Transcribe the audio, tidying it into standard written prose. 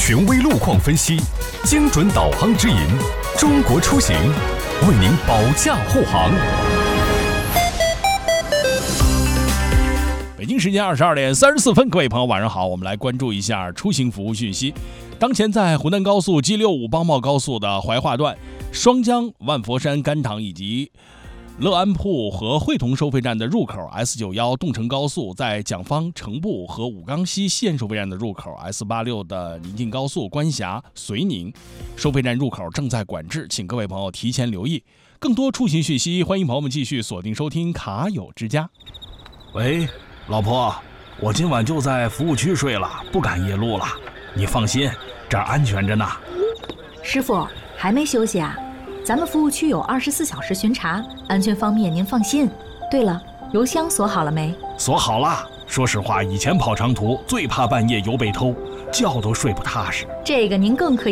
权威路况分析，精准导航指引，中国出行为您保驾护航。 北京时间22点34分，各位朋友晚上好，我们来关注一下出行服务讯息。当前在湖南高速 G65邦茂高速的怀化段、双江、万佛山、甘塘以及乐安铺和会同收费站的入口 S91 动城高速，在蒋方、城步和武冈西县收费站的入口 S86 的宁晋高速关峡、绥宁收费站入口正在管制，请各位朋友提前留意。更多出行讯息，欢迎朋友们继续锁定收听卡友之家。 喂，老婆，我今晚就在服务区睡了，不赶夜路了。你放心，这儿安全着呢。 师傅还没休息啊？咱们服务区有24小时巡查，安全方面您放心。对了，油箱锁好了没？ 锁好了。说实话，以前跑长途最怕半夜油被偷，觉都睡不踏实。 这个您更可以